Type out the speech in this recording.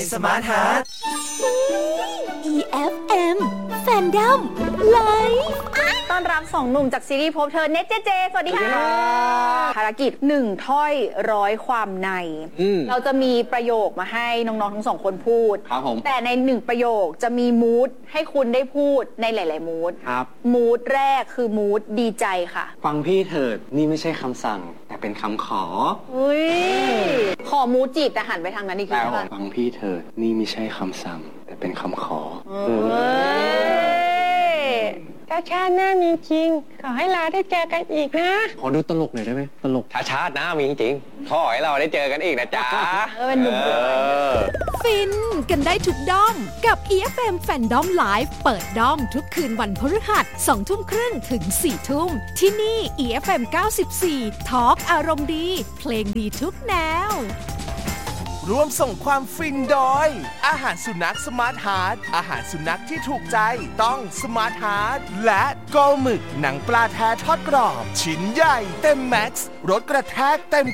สมาร์ทฮาร์ท EFM Fandom Live ต้อนรับ2หนุ่มจากซีรีส์พบเธอเน็ตเจสวัสดีค่ะภารกิจ1ถ้อย100ความในเราจะมีประโยคมาให้น้องๆทั้ง2คนพูดครับผมแต่ใน1ประโยคจะมีมูดให้คุณได้พูดในหลายๆมูดครับมูดแรกคือมูดดีใจค่ะฟังพี่เถิดนี่ไม่ใช่คำสั่งแต่เป็นคำขออุ้ยขอมูดจีบแต่หันไปทางนั้นอีกทีใช่ไหมฟังพี่เถิดนี่ไม่ใช่คำสั่งแต่เป็นคำขอถ้าชาติหน้ามีจริงขอให้เราได้เจอกันอีกนะขอดูตลกหน่อยได้ไหมตลกถ้าชาติหน้ามีจริงขอให้เราได้เจอกันอีกนะจ๊ะหนุ่มฟินกันได้ทุกด้อมกับ EFM Fandom Live เปิดด้อมทุกคืนวันพฤหัส 20:30 ถึง 4:00 นที่นี่ EFM 94 Talk อารมณ์ดีเพลงดีทุกแนวร่วมส่งความฟินโดยอาหารสุนัขสมาร์ทฮาร์ทอาหารสุนัขที่ถูกใจต้องสมาร์ทฮาร์ทและโกหมึกหนังปลาแท้ทอดกรอบชิ้นใหญ่เต็มแม็กซ์รสกระแทกเต็ม